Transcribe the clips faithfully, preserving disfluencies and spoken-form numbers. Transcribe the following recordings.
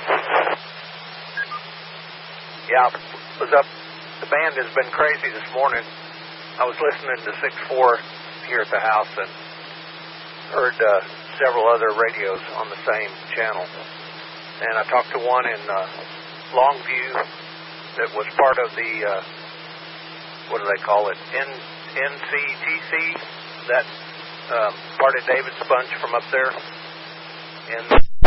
Yeah, was up. The band has been crazy this morning. I was listening to six four here at the house and heard uh, several other radios on the same channel. And I talked to one in uh, Longview that was part of the, uh, what do they call it, N C T C, that um, part of David's bunch from up there. And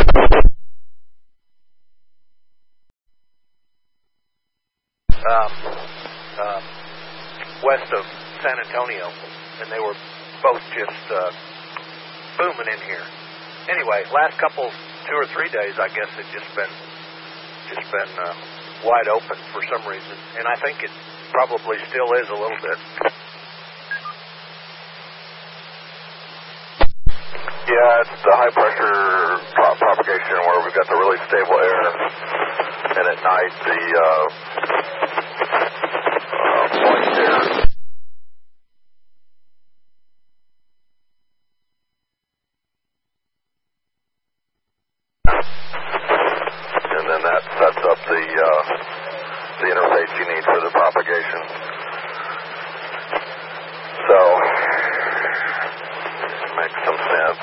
um, uh, west of San Antonio, and they were both just uh, booming in here. Anyway, last couple, two or three days, I guess it's just been just been uh, wide open for some reason, and I think it probably still is a little bit. Yeah, it's the high pressure pro- propagation where we've got the really stable air, and at night the uh, uh, moist air. And then that sets up the uh, the interface you need for the propagation. So makes some sense.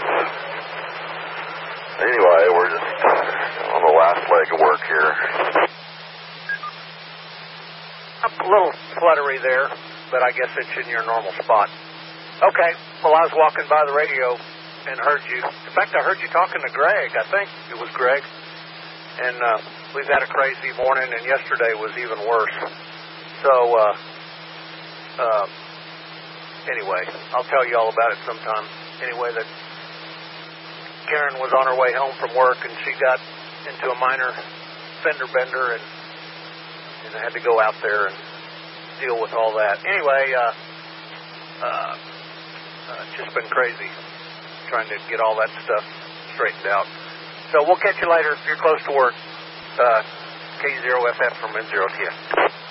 Anyway, we're just on the last leg of work here. A little fluttery there, but I guess it's in your normal spot. Okay, well, I was walking by the radio and heard you. In fact, I heard you talking to Greg. I think it was Greg. And uh, we've had a crazy morning, and yesterday was even worse. So, uh, uh, anyway, I'll tell you all about it sometime. Anyway, that Karen was on her way home from work, and she got into a minor fender bender, and, and I had to go out there and deal with all that. Anyway, uh, uh, uh, it's just been crazy trying to get all that stuff straightened out. So we'll catch you later if you're close to work. Uh, K zero F F from N zero T F.